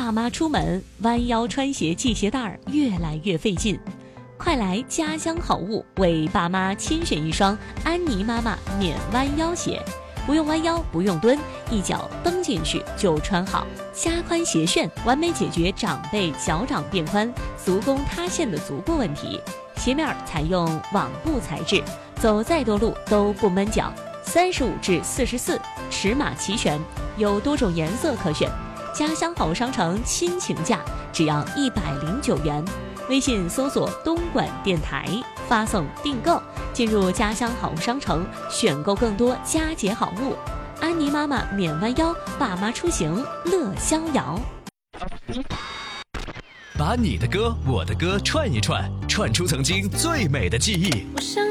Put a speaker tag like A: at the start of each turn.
A: 爸妈出门弯腰穿鞋系鞋带越来越费劲，快来家乡好物为爸妈亲选一双安妮妈妈免弯腰鞋，不用弯腰，不用蹲，一脚蹬进去就穿好，加宽鞋楦，完美解决长辈脚掌变宽、足弓塌陷的足部问题。鞋面采用网布材质，走再多路都不闷脚。35至44，尺码齐全，有多种颜色可选。家乡好物商城亲情价只要109元。微信搜索东莞电台，发送订购，进入家乡好物商城，选购更多佳节好物。安妮妈妈免弯腰，爸妈出行乐逍遥。
B: 把你的歌我的歌串一串，串出曾经最美的记忆。
C: 我想